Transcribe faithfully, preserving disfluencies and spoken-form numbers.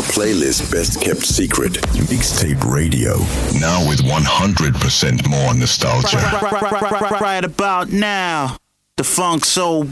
playlist best kept secret. Mixtape Radio. Now with one hundred percent more nostalgia. Right, right, right, right, right, right about now, the funk soul